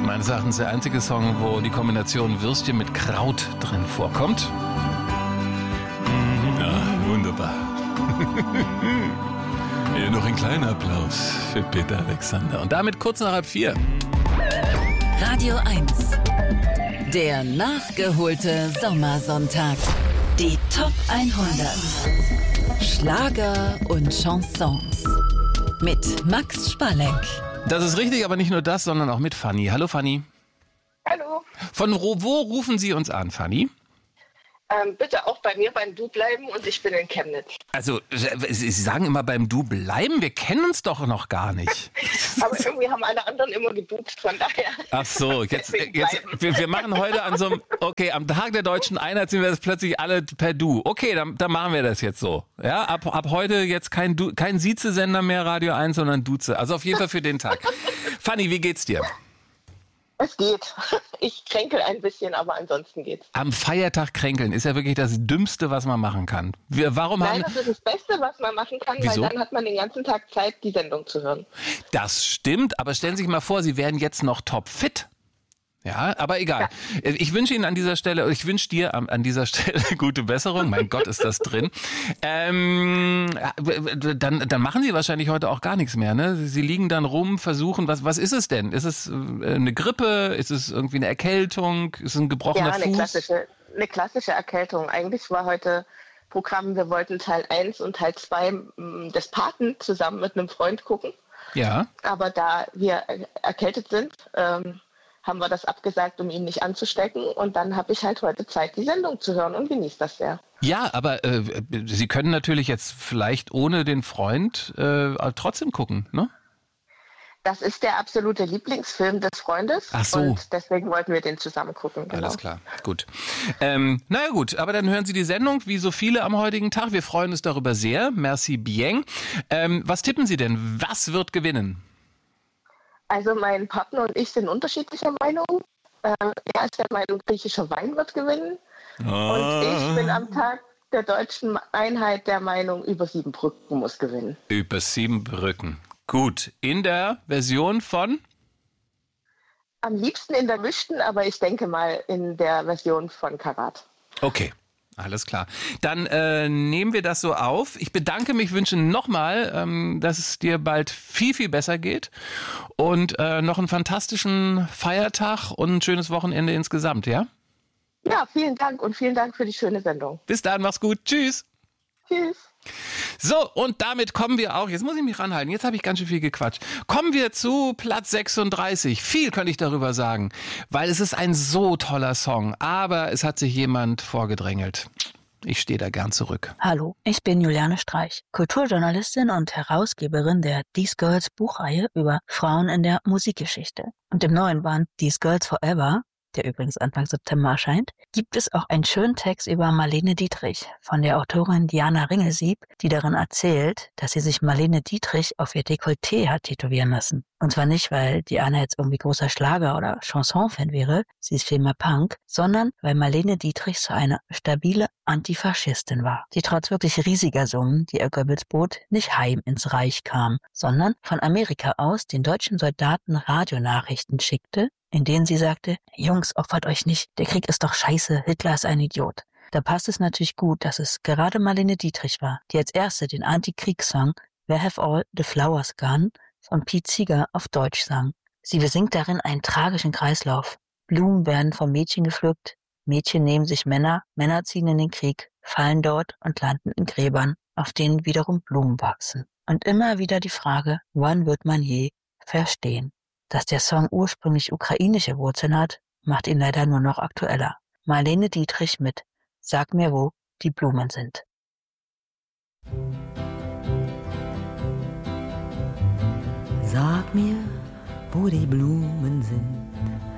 Meines Erachtens der einzige Song, wo die Kombination Würstchen mit Kraut drin vorkommt. Ja, wunderbar. Hier noch ein kleiner Applaus für Peter Alexander. Und damit kurz nach 3:30. Radio 1. Der nachgeholte Sommersonntag. Die Top 100. Schlager und Chansons. Mit Max Spalleck. Das ist richtig, aber nicht nur das, sondern auch mit Fanny. Hallo Fanny. Hallo. Von wo rufen Sie uns an, Fanny? Bitte auch bei mir beim Du bleiben und ich bin in Chemnitz. Also, Sie sagen immer beim Du bleiben, wir kennen uns doch noch gar nicht. Aber irgendwie haben alle anderen immer geduzt, von daher. Ach so, jetzt wir machen heute am Tag der deutschen Einheit sind wir jetzt plötzlich alle per Du. Okay, dann machen wir das jetzt so. Ja, ab heute jetzt kein Sieze-Sender mehr, Radio 1, sondern Duze. Also auf jeden Fall für den Tag. Fanny, wie geht's dir? Es geht. Ich kränkel ein bisschen, aber ansonsten geht's. Am Feiertag kränkeln ist ja wirklich das Dümmste, was man machen kann. Nein, das ist das Beste, was man machen kann, Wieso? weil dann hat man den ganzen Tag Zeit, die Sendung zu hören. Das stimmt, aber stellen Sie sich mal vor, Sie wären jetzt noch topfit. Ja, aber egal. Ja. Ich wünsche Ihnen ich wünsche dir an dieser Stelle gute Besserung. Mein Gott, ist das drin. Dann machen Sie wahrscheinlich heute auch gar nichts mehr, ne? Sie liegen dann rum, versuchen, was ist es denn? Ist es eine Grippe? Ist es irgendwie eine Erkältung? Ist es ein gebrochener Fuß? Eine klassische Erkältung. Eigentlich war heute Programm, wir wollten Teil 1 und Teil 2 des Paten zusammen mit einem Freund gucken. Ja. Aber da wir erkältet sind, haben wir das abgesagt, um ihn nicht anzustecken. Und dann habe ich halt heute Zeit, die Sendung zu hören und genieße das sehr. Ja, aber Sie können natürlich jetzt vielleicht ohne den Freund trotzdem gucken, ne? Das ist der absolute Lieblingsfilm des Freundes. Ach so. Und deswegen wollten wir den zusammen gucken. Genau. Alles klar, gut. Naja gut, aber dann hören Sie die Sendung, wie so viele am heutigen Tag. Wir freuen uns darüber sehr. Merci bien. Was tippen Sie denn? Was wird gewinnen? Also mein Partner und ich sind unterschiedlicher Meinung. Er ist der Meinung, griechischer Wein wird gewinnen. Und ich bin am Tag der deutschen Einheit der Meinung, über 7 Brücken muss gewinnen. Über 7 Brücken. Gut. In der Version von? Am liebsten in der mischten, aber ich denke mal in der Version von Karat. Okay. Alles klar. Dann nehmen wir das so auf. Ich bedanke mich, wünsche nochmal, dass es dir bald viel, viel besser geht und noch einen fantastischen Feiertag und ein schönes Wochenende insgesamt, ja? Ja, vielen Dank und vielen Dank für die schöne Sendung. Bis dann, mach's gut. Tschüss. Tschüss. So, und damit kommen wir auch, jetzt muss ich mich ranhalten, jetzt habe ich ganz schön viel gequatscht. Kommen wir zu Platz 36. Viel könnte ich darüber sagen, weil es ist ein so toller Song, aber es hat sich jemand vorgedrängelt. Ich stehe da gern zurück. Hallo, ich bin Juliane Streich, Kulturjournalistin und Herausgeberin der These Girls Buchreihe über Frauen in der Musikgeschichte. Und im neuen Band These Girls Forever, der übrigens Anfang September erscheint, gibt es auch einen schönen Text über Marlene Dietrich von der Autorin Diana Ringelsieb, die darin erzählt, dass sie sich Marlene Dietrich auf ihr Dekolleté hat tätowieren lassen. Und zwar nicht, weil Diana jetzt irgendwie großer Schlager- oder Chanson-Fan wäre, sie ist vielmehr Punk, sondern weil Marlene Dietrich so eine stabile Antifaschistin war, die trotz wirklich riesiger Summen, die ihr Goebbels bot, nicht heim ins Reich kam, sondern von Amerika aus den deutschen Soldaten Radionachrichten schickte, in denen sie sagte, Jungs, opfert euch nicht, der Krieg ist doch scheiße, Hitler ist ein Idiot. Da passt es natürlich gut, dass es gerade Marlene Dietrich war, die als erste den Anti-Kriegssong Where Have All the Flowers Gone von Pete Seeger auf Deutsch sang. Sie besingt darin einen tragischen Kreislauf. Blumen werden vom Mädchen gepflückt, Mädchen nehmen sich Männer, Männer ziehen in den Krieg, fallen dort und landen in Gräbern, auf denen wiederum Blumen wachsen. Und immer wieder die Frage, wann wird man je verstehen? Dass der Song ursprünglich ukrainische Wurzeln hat, macht ihn leider nur noch aktueller. Marlene Dietrich mit Sag mir, wo die Blumen sind. Sag mir, wo die Blumen sind,